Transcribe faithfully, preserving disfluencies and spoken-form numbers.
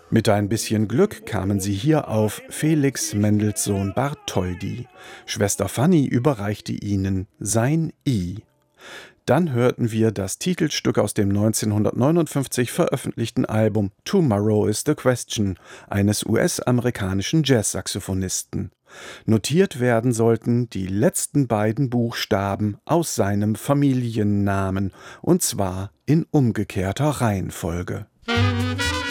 Mit ein bisschen Glück kamen sie hier auf Felix Mendelssohn Bartholdy. Schwester Fanny überreichte ihnen sein I. Dann hörten wir das Titelstück aus dem neunzehnhundertneunundfünfzig veröffentlichten Album Tomorrow is the Question eines U S-amerikanischen Jazzsaxophonisten. Notiert werden sollten die letzten beiden Buchstaben aus seinem Familiennamen, und zwar in umgekehrter Reihenfolge.